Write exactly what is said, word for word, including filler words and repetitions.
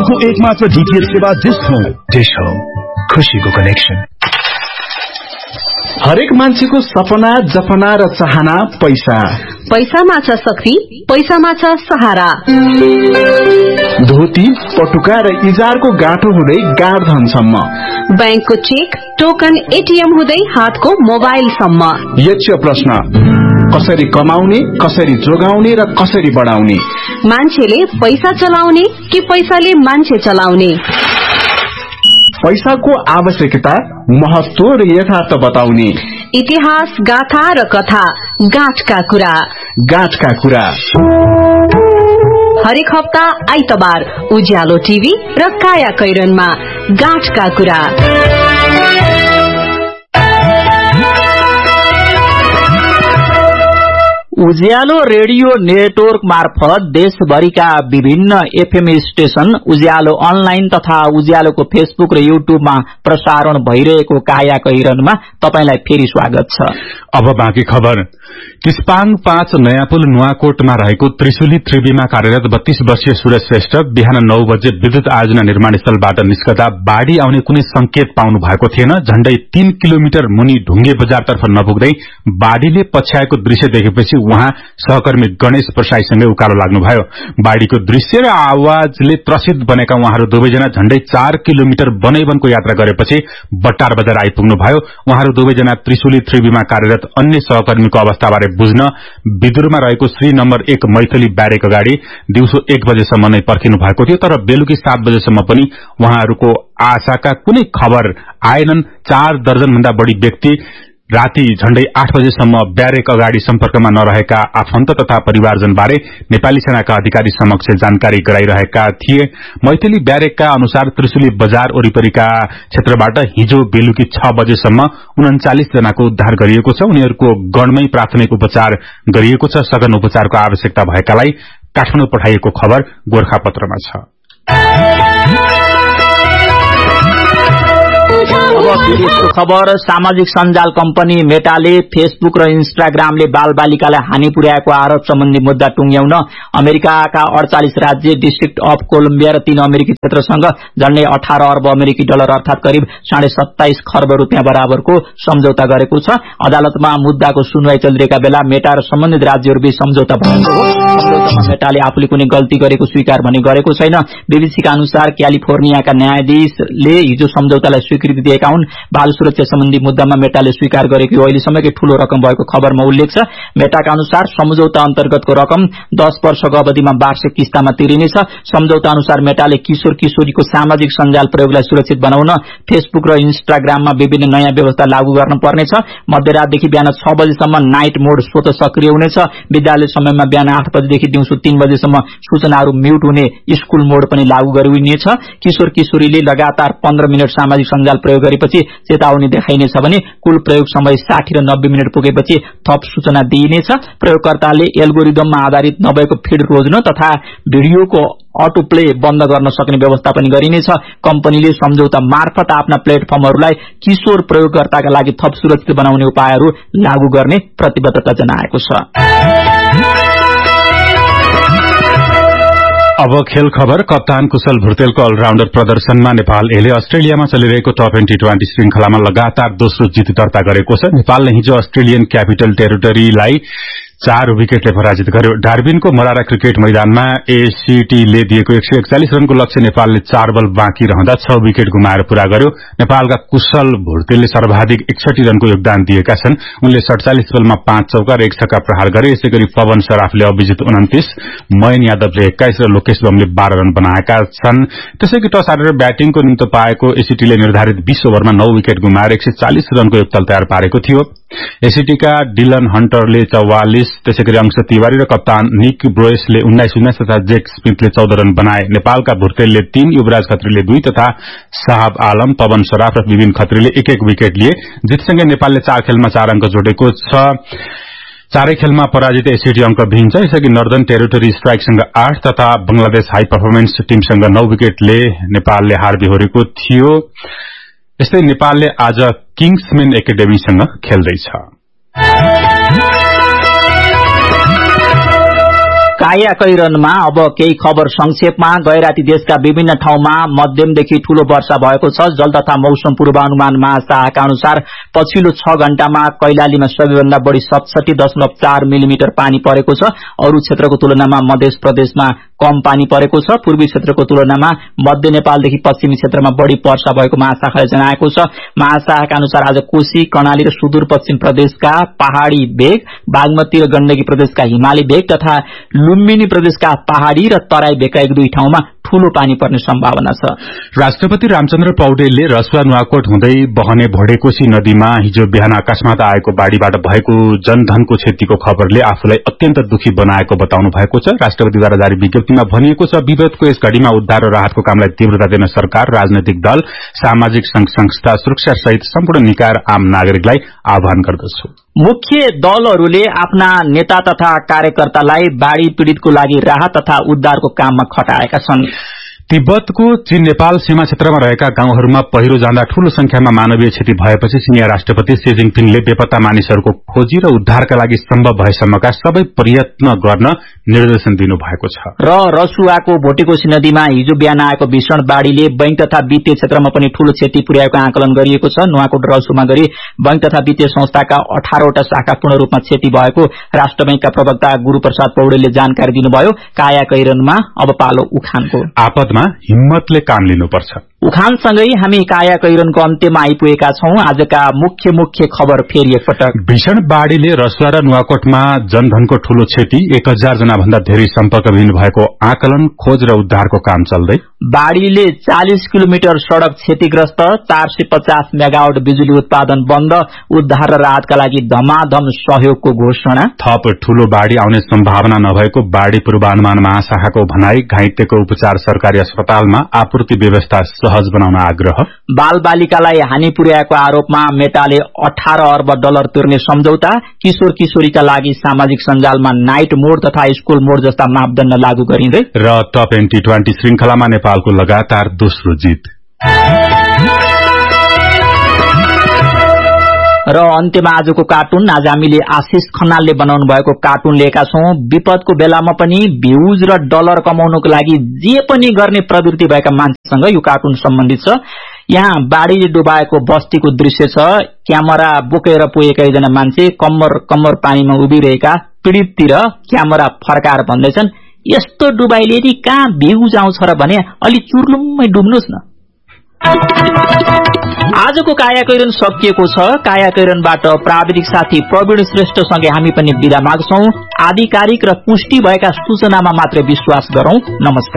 देशको एकमात्र डीटीएच सेवा डिश होम। डिश होम, खुशीको कनेक्सन। हरेक मान्छेको सपना, जपना र चाहना पैसा। पैसामा छ शक्ति, पैसामा छ सहारा। धोती, पटुका र इजारको गाँठो हुँदै गाड धनसम्म, बैंकको चेक, टोकन, एटीएम हुँदै हातको मोबाइलसम्म। यक्ष प्रश्न, कसरी कमाउने, कसरी जोगाउने र कसरी बढाउने? मान्छेले पैसा चलाउने कि पैसाले मान्छे चलाउने? पैसाको आवश्यकता, महत्व र यथार्थ बताउने। इतिहास, गाथा र कथा, गाँठका कुरा। गाँठका कुरा हरेक हप्ता आइतबार उज्यालो टिभी र काया कैरनमा गाँठका कुरा। उज्यालो रेडियो नेटवर्क मार्फत देशभरिका विभिन्न एफएम स्टेशन, उज्यालो अनलाइन तथा उज्यालोको फेसबुक र युट्युबमा प्रसारण भइरहेको काया कैरनमा तपाईलाई फेरि स्वागत छ। अब बाँकी खबर। किस्पाङ पाँच नयाँ पुल नुवाकोटमा रहेको त्रिशुली त्रिवीमा कार्यरत बत्तीस वर्षीय सूरज श्रेष्ठ बिहान नौ बजे विद्युत आयोजना निर्माण स्थलबाट निस्कदा बाढ़ी आउने कुनै संकेत पाउनु भएको थिएन। झण्डै तीन किलोमिटर मुनि ढुङ्गे बजारतर्फ नपुग्दै बाढ़ीले पछ्याएको दृश्य देखेपछि उहाँ सहकर्मी गणेश प्रसाईसँगै उकालो लाग्नुभयो। बाढ़ीको दृश्य र आवाजले त्रसित बनेका उहाँहरू दुवैजना झण्डै चार किलोमिटर बनैवनको यात्रा गरेपछि बट्टार बजार आइपुग्नुभयो। उहाँहरू दुवैजना त्रिशुली त्रिवीमा कार्यरत अन्य सहकर्मीको अवस्थाबारे बुझ्न विदुरमा रहेको श्री नम्बर एक मैथली ब्यारेक अगाडि दिउँसो एक बजेसम्म नै पर्खिनु भएको थियो। तर बेलुकी सात बजेसम्म पनि उहाँहरूको आशाका कुनै खबर आएनन्। चार दर्जन भन्दा बढ़ी व्यक्ति राति झण्डै आठ बजेसम्म ब्यारेक अगाडि सम्पर्कमा नरहेका आफन्त तथा परिवारजनबारे नेपाली सेनाका अधिकारी समक्ष जानकारी गराइरहेका थिए। मैथिली ब्यारेकका अनुसार त्रिशुली बजार वरिपरिका क्षेत्रबाट हिजो बेलुकी छ बजेसम्म उन्चालिस जनाको उद्धार गरिएको छ। उनीहरूको गणमै प्राथमिक उपचार गरिएको छ। सघन उपचारको आवश्यकता भएकालाई काठमाडौँ पठाइएको खबर गोरखापत्रमा छ। अब खबर। सामाजिक सञ्जाल कम्पनी मेटाले फेसबुक र इन्स्टाग्रामले बाल बालिकालाई हानि पुर्याएको आरोप सम्बन्धी मुद्दा टुंग्याउन अमेरिकाका अड़चालिस राज्य, डिस्ट्रिक्ट अफ कोलम्बिया र तीन अमेरिकी क्षेत्रसँग झण्डै अठार अर्ब अमेरिकी डलर अर्थात करिब साढे सत्ताइस खर्ब रूपियाँ बराबरको सम्झौता गरेको छ। अदालतमा मुद्दाको सुनवाई चलिरहेका बेला मेटा र सम्बन्धित राज्यहरूबीच सम्झौता भएको हो। सम्झौतामा मेटाले आफूले कुनै गल्ती गरेको स्वीकार भने गरेको छैन। बीबीसीका अनुसार क्यालिफोर्नियाका न्यायाधीशले हिजो सम्झौतालाई स्वीकृति दिएका हुन्। बाल सुरक्षा सम्बन्धी मुद्दामा मेटाले स्वीकार गरेको यो अहिलेसम्मकै ठूलो रकम भएको खबरमा उल्लेख छ। मेटाका अनुसार सम्झौता अन्तर्गतको रकम दस वर्षको अवधिमा वार्षिक किस्तामा तिरिनेछ। सम्झौता अनुसार मेटाले किशोर किशोरीको सामाजिक सञ्जाल प्रयोगलाई सुरक्षित बनाउन फेसबुक र इन्स्टाग्राममा विभिन्न नयाँ व्यवस्था लागू गर्न पर्नेछ। मध्यरातदेखि बिहान छ बजेसम्म नाइट मोड स्वतः सक्रिय हुनेछ। विद्यालय समयमा बिहान आठ बजेदेखि दिउँसो तीन बजेसम्म सूचनाहरू म्यूट हुने स्कूल मोड पनि लागू गरिनेछ। किशोर किशोरीले लगातार पन्ध्र मिनट सामाजिक सञ्जाल प्रयोग गरेपछि चेतावनी देखाइनेछ भने कुल प्रयोग समय साठी र नब्बे मिनट पुगेपछि थप सूचना दिइनेछ। प्रयोगकर्ताले एल्गोरिदममा आधारित नभएको फिड रोज्न तथा भिडियोको अटो प्ले बन्द गर्न सक्ने व्यवस्था पनि गरिनेछ। कम्पनीले सम्झौता मार्फत आफ्ना प्लेटफर्महरूलाई किशोर प्रयोगकर्ताका लागि थप सुरक्षित बनाउने उपायहरू लागू गर्ने प्रतिबद्धता जनाएको छ। अब खेल खबर। कप्तान कुशल भुर्तेलको अलराउण्डर प्रदर्शनमा नेपाल एले अस्ट्रेलियामा चलिरहेको टप टी ट्वेन्टी श्रृंखलामा लगातार दोस्रो जित दर्ता गरेको छ। नेपालले हिजो अस्ट्रेलियन क्यापिटल टेरिटोरीलाई चार विकेटले पराजित गर्यो। डार्बिनको मरारा क्रिकेट मैदानमा एसीटीले दिएको एक सय एकचालिस रनको लक्ष्य नेपालले चार बल बाँकी रहँदा छ विकेट गुमाएर पूरा गर्यो। नेपालका कुशल भुर्तेलले सर्वाधिक एकसठी रनको योगदान दिएका छन्। उनले सड़चालिस बलमा पाँच चौका र एक छक्का प्रहार गरे। यसैगरी पवन सराफले अभिजित उन्तीस, मयन यादवले एक्काइस र लोकेश बमले बाह्र रन बनाएका छन्। त्यसैगरी टस हारेर ब्याटिङको निम्ति पाएको एसीटीले निर्धारित बीस ओभरमा नौ विकेट गुमाएर एक सय चालिस रनको योगताल तयार पारेको थियो। एसीटीका डिलन हन्टरले चौवालिस, त्यसैगरी अंश तिवारी र कप्तान निक ब्रोयसले उन्नाइस उन्नाइस तथा जेक स्मिथले चौध रन बनाए। नेपालका भुर्तेलले तीन, युवराज खत्रीले दुई तथा साहब आलम, पवन सराफ र विपिन खत्रीले एक एक विकेट लिए। जितसँगै नेपालले चार खेलमा चार अंक जोडेको छ। चारै खेलमा पराजित एसीटी अंक भिन्न छ। यसअघि नर्दर्न टेरिटोरी स्ट्राइकसँग आठ तथा बंगलादेश हाई पर्फर्मेन्स टिमसँग नौ विकेटले नेपालले हार बिहोरेको थियो। यस्तै नेपालले आज किङ्समेन एकाडेमीसँग खेल्दैछ। कायाकैरनमा अब केही खबर संक्षेपमा। गैराती देशका विभिन्न ठाउँमा मध्यमदेखि ठूलो वर्षा भएको छ। जल तथा मौसम पूर्वानुमान महाशाखाका अनुसार पछिल्लो छ घण्टामा कैलालीमा सबैभन्दा बढ़ी सतसठी दशमलव चार मिलिमिटर पानी परेको छ। अरू क्षेत्रको तुलनामा मध्य प्रदेशमा कम पानी परेको छ। पूर्वी क्षेत्रको तुलनामा मध्य नेपालदेखि पश्चिमी क्षेत्रमा बढ़ी वर्षा भएको महाशाखाले जनाएको छ। महाशाखाका अनुसार आज कोशी, कर्णाली र सुदूरपश्चिम प्रदेशका पहाड़ी भेग, बागमती र गण्डकी प्रदेशका हिमाली भेग तथा लुम्बिनी प्रदेशका पहाड़ी र तराई भेगका एक दुई ठाउँमा ठूलो पानी पर्ने सम्भावना छ। राष्ट्रपति रामचन्द्र पौडेलले रसुवा नुवाकोट हुँदै बहने भोडेकोशी नदीमा हिजो बिहान अकस्मात आएको बाढ़ीबाट भएको जनधनको क्षतिको खबरले आफूलाई अत्यन्त दुखी बनाएको बताउनु भएको छ। राष्ट्रपतिद्वारा जारी विज्ञप्तिमा भनिएको छ, विगतको यस घड़ीमा उद्धार र राहतको कामलाई तीव्रता दिन सरकार, राजनैतिक दल, सामाजिक संघ संस्था, सुरक्षा सहित सम्पूर्ण निकाय र आम नागरिकलाई आह्वान गर्दछु। मुख्य दलहरूले आफ्ना नेता तथा कार्यकर्तालाई बाढ़ी पीड़ितको लागि राहत तथा उद्धारको काममा खटाएका छन्। तिब्बतको चीन नेपाल सीमा क्षेत्रमा रहेका गाउँहरूमा पहिरो जाँदा ठूलो संख्यामा मानवीय क्षति भएपछि चिनिया राष्ट्रपति शी जिङपिङले बेपत्ता मानिसहरूको खोजी र उद्धारका लागि सम्भव भएसम्मका सबै प्रयत्न गर्न निर्देशन दिनुभएको छ। र रसुवाको भोटेकोशी नदीमा हिजो बिहान आएको भीषण बाढ़ीले बैंक तथा वित्तीय क्षेत्रमा पनि ठूलो क्षति पुर्याएको आकलन गरिएको छ। नुवाकोट र रसुमा गरी बैंक तथा वित्तीय संस्थाका अठारवटा शाखा पूर्ण रूपमा क्षति भएको राष्ट्र बैंकका प्रवक्ता गुरूप्रसाद पौडेलले जानकारी दिनुभयो। कायाकैरनमा अब पालो उखानको। आपदमा हिम्मतले काम लिनुपर्छ। उखानसँगै हामी कायाकैरनको अन्त्यमा आइपुगेका छौं। आजका मुख्य मुख्य खबर फेरि एकपटक। भीषण बाढ़ीले रसुवा र नुवाकोटमा जनधनको ठूलो क्षति, एक हजार जना भन्दा धेरै सम्पर्कविहीन भएको आकलन, खोज र उद्धारको काम चल्दै। बाढ़ीले चालीस किलोमिटर सड़क क्षतिग्रस्त, चार सय पचास मेगावाट बिजुली उत्पादन बन्द, उद्धार र राहतका लागि धमाधम सहयोगको घोषणा। थप ठूलो बाढ़ी आउने सम्भावना नभएको बाढ़ी पूर्वानुमान महाशाखाको भनाई। घाइतेको उपचार सरकारी अस्पतालमा, आपूर्ति व्यवस्था सहज बनाउन आग्रह। बाल बालिकालाई हानि पुर्याएको आरोपमा मेटाले अठार अर्ब डलर तिर्ने सम्झौता। किशोर किशोरीका लागि सामाजिक सञ्जालमा नाइट मोड तथा स्कूल मोड जस्ता मापदण्ड लागू गरिँदै। र टप टी ट्वेन्टी श्रृंखलामा नेपालको लगातार दोस्रो जित। र अन्त्यमा आजको कार्टुन। आज हामीले आशिष खनालले बनाउनु भएको कार्टुन लिएका छौं। विपदको बेलामा पनि भ्यूज र डलर कमाउनको लागि जे पनि गर्ने प्रवृत्ति भएका मान्छेसँग यो कार्टुन सम्बन्धित छ। यहाँ बाढ़ीले डुबाएको बस्तीको दृश्य छ। क्यामेरा बोकेर पुगेका एकजना मान्छे कम्मर कम्मर पानीमा उभिरहेका पीड़िततिर क्यामेरा फर्काएर भन्दैछन्, यस्तो डुबाइले नि कहाँ भ्यूज आउँछ र भने अलि चुर्लुम्मै डुब्नुस् न। आजको कायाकैरन सकिएको छ। कायाकैरनबाट प्राविधिक साथी प्रवीण श्रेष्ठसँगै हामी पनि बिदा माग्छौं। आधिकारिक र पुष्टि भएका सूचनामा मात्र विश्वास गरौं। नमस्कार।